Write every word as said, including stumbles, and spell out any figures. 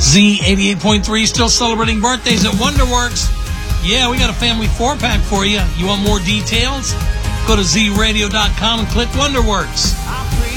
Z eighty-eight point three still celebrating birthdays at Wonderworks. Yeah, we got a family four-pack for you. You want more details? Go to Z radio dot com and click Wonderworks.